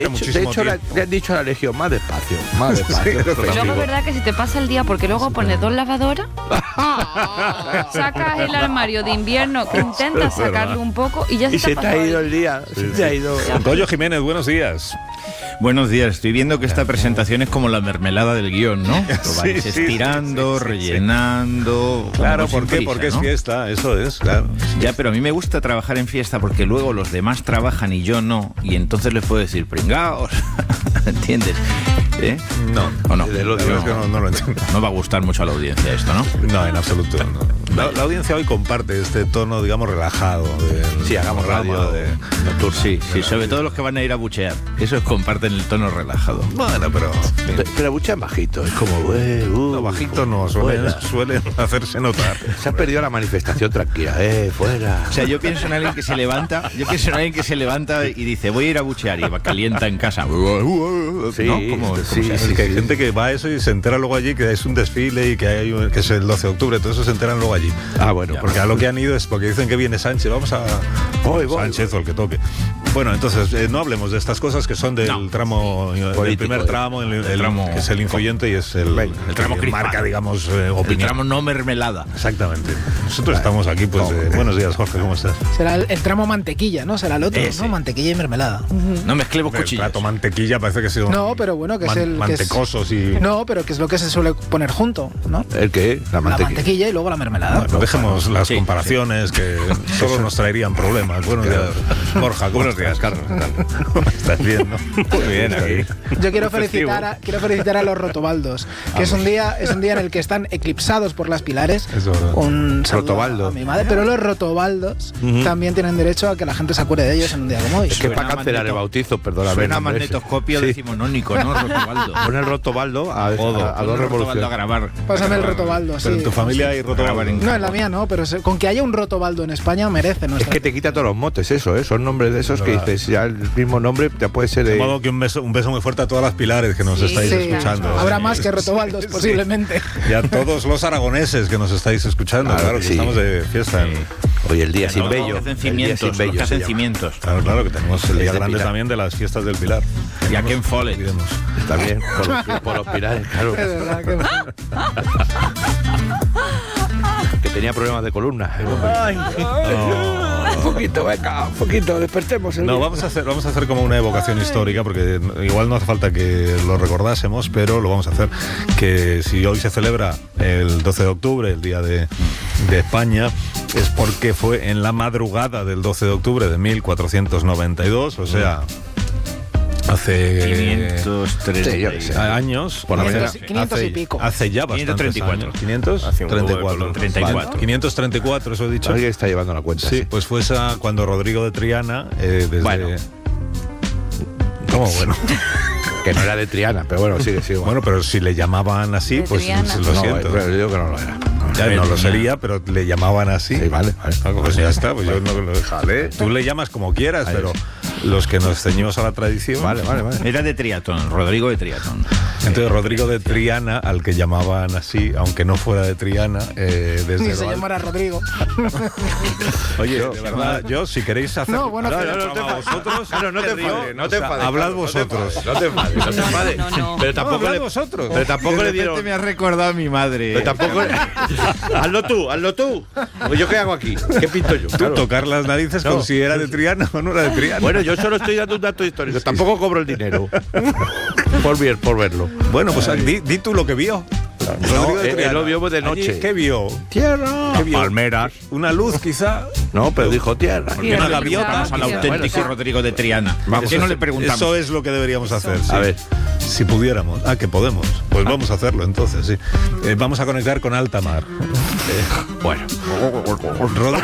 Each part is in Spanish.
De hecho le han dicho a la Legión, más despacio. Sí, luego es verdad que si te pasa el día, porque luego pones 2 lavadoras, sacas el armario de invierno, que intentas sacarlo un poco y ya se te ha ido el día. Se ha ido. Goyo Jiménez, buenos días. Buenos días, estoy viendo que esta presentación es como la mermelada del guión, ¿no? Lo vais estirando, rellenando... Claro, ¿por qué? Porque es fiesta, eso es, claro. Ya, pero a mí me gusta trabajar en fiesta porque luego los demás trabajan y yo no, y entonces les puedo decir, pringaos, ¿entiendes? ¿Eh? No, ¿o no? Es que no lo entiendo. No va a gustar mucho a la audiencia esto, ¿no? No, en absoluto. No. La audiencia hoy comparte este tono, digamos, relajado. Sí, hagamos radio nocturno. Sí, sobre todo los que van a ir a buchear. Esos comparten el tono relajado. Bueno, pero buchean bajito, es como... no, bajito no, suelen hacerse notar. Se ha perdido la manifestación tranquila, fuera. O sea, yo pienso en alguien que se levanta, y dice, voy a ir a buchear, y calienta en casa. Sí, ¿no? Como que hay gente que va a eso y se entera luego allí que es un desfile y que es el 12 de octubre, todo eso se enteran luego allí. Bueno, porque a lo que han ido es porque dicen que viene Sánchez, vamos a Sánchez o el que toque. Bueno, entonces no hablemos de estas cosas que son del tramo, del primer tramo, el tramo que es el influyente y es el tramo que marca, digamos, opinión. El tramo no mermelada. Exactamente. Nosotros estamos aquí, pues, buenos días, Jorge, ¿cómo estás? Será el tramo mantequilla, ¿no? Será el otro, ¿no? Mantequilla y mermelada. No mezclemos cuchillos. El plato mantequilla parece que es no, pero bueno, que es el... mantecosos y... No, pero que es lo que se suele poner junto, ¿no? ¿El qué? La mantequilla y luego la mermelada. Bueno, dejemos las comparaciones que solo nos traerían problemas. Buenos días, Borja. Buenos días, Carlos. Estás bien, ¿no? Muy bien, aquí. Yo quiero felicitar a los rotobaldos, que es un día en el que están eclipsados por las pilares. Un saludo a mi madre, pero los rotobaldos también tienen derecho a que la gente se acuerde de ellos en un día como hoy. Es que para cancelar el bautizo, perdóname. Suena magnetoscopio decimonónico, ¿no? Rotobaldo. Pon el rotobaldo a dos revoluciones. A grabar. Pásame el rotobaldo, sí. Pero en tu familia hay rotobaldo. No, en la mía no, pero con que haya un rotobaldo en España merece. Es que te quita todos los motes eso, son nombres de esos que dices, ya el mismo nombre te puede ser de... De modo que un beso muy fuerte a todas las pilares que nos estáis escuchando. Habrá más que rotobaldos posiblemente. Y a todos los aragoneses que nos estáis escuchando, claro que estamos de fiesta. Hoy el día sin bello. Los que hacen cimientos. Claro que tenemos el día grande también de las fiestas del Pilar. Y a Ken Follett. También, por los pilares, claro. Es verdad que... que tenía problemas de columna. Un poquito, despertemos. Vamos a hacer como una evocación histórica, porque igual no hace falta que lo recordásemos, pero lo vamos a hacer. Que si hoy se celebra el 12 de octubre, el Día de España, es porque fue en la madrugada del 12 de octubre de 1492, o sea... Hace 530 años, 500 y pico. Hace ya bastantes 534. 534, eso he dicho. Alguien está llevando la cuenta. Sí, pues fue esa cuando Rodrigo de Triana desde... ¿Cómo bueno? Que no era de Triana, pero bueno, sigue. Bueno, pero si le llamaban así, pues lo siento. Pero yo digo que no lo era. Ya no lo sería, pero le llamaban así. Sí, vale. Pues ya está, pues yo no lo dejaré. Tú le llamas como quieras, pero los que nos ceñimos a la tradición... Vale. Era de Triatón, Rodrigo de Triatón. Entonces Rodrigo de Triana, al que llamaban así, aunque no fuera de Triana, desde... Ni se llamara Rodrigo. Oye, de verdad, yo si queréis hacer... No, bueno, vosotros... No te enfades. Hablad vosotros. No te enfades. No. Pero tampoco vosotros. Pero tampoco le dieron... me has recordado a mi madre. Pero tampoco... Hazlo tú. Pues ¿yo qué hago aquí? ¿Qué pinto yo? Tú tocar las narices con si era de Triana o no era de Triana. Bueno, yo solo estoy dando un dato histórico. Tampoco cobro el dinero. por verlo. Bueno, pues di tú lo que vio. No, él lo vio de noche. ¿Qué vio? Tierra. ¿Qué vio? Palmeras. Una luz, quizá. No, pero dijo tierra. ¿Por qué no preguntamos al auténtico Rodrigo de Triana? ¿Por qué no le preguntamos? Eso es lo que deberíamos hacer. Sí. A ver. Si pudiéramos. Que podemos. Pues vamos a hacerlo entonces, sí. Vamos a conectar con alta mar. Bueno. Rodrigo.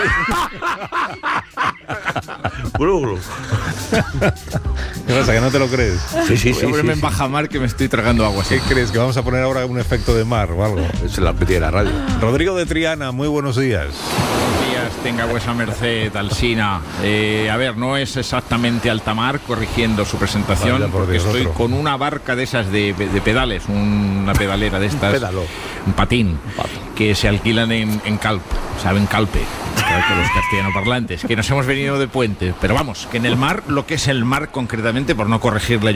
¿Qué pasa, que no te lo crees? Sí. Ponerme en bajamar que me estoy tragando agua. ¿Qué crees? ¿Que vamos a poner ahora un efecto de mar o algo? Es la petilla de la radio. Rodrigo de Triana, muy buenos días. Buenos días, tenga vuesa merced, Alsina. A ver, no es exactamente alta mar, corrigiendo su presentación, Vaya, porque estoy otro. con una barca de esas de pedales, una pedalera de estas. Pédalo. Un patín, que se alquilan en Calpe, ¿saben? Calpe. los castellanoparlantes, que nos hemos venido de puente. Pero vamos, que en el mar, lo que es el mar concretamente, por no corregirle